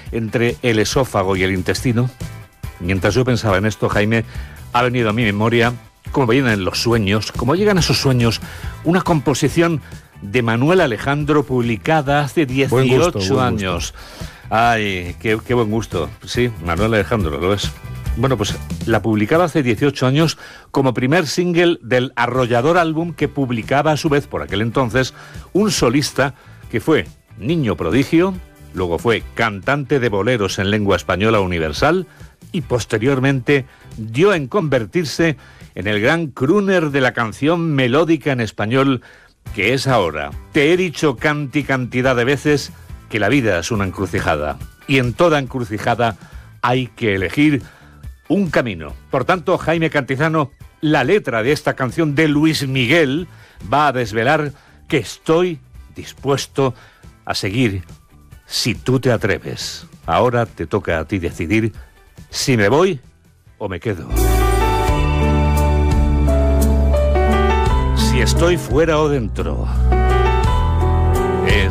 entre el esófago y el intestino. Mientras yo pensaba en esto, Jaime, ha venido a mi memoria, como vienen los sueños, como llegan esos sueños, una composición de Manuel Alejandro publicada hace 18 años. Ay, qué buen gusto. Sí, Manuel Alejandro, lo es. Bueno, pues la publicaba hace 18 años como primer single del arrollador álbum que publicaba a su vez por aquel entonces un solista que fue niño prodigio, luego fue cantante de boleros en lengua española universal y posteriormente dio en convertirse en el gran crooner de la canción melódica en español que es ahora. Te he dicho cantidad de veces que la vida es una encrucijada y en toda encrucijada hay que elegir un camino. Por tanto, Jaime Cantizano, la letra de esta canción de Luis Miguel va a desvelar que estoy dispuesto a seguir si tú te atreves. Ahora te toca a ti decidir si me voy o me quedo. Si estoy fuera o dentro.